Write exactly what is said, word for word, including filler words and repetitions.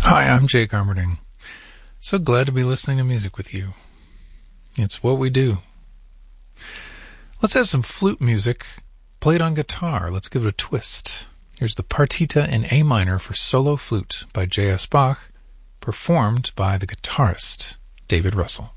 Hi, I'm Jake Armerding. So glad to be listening to music with you. It's what we do. Let's have some flute music played on guitar. Let's give it a twist. Here's the Partita in A minor for solo flute by J S Bach, performed by the guitarist David Russell.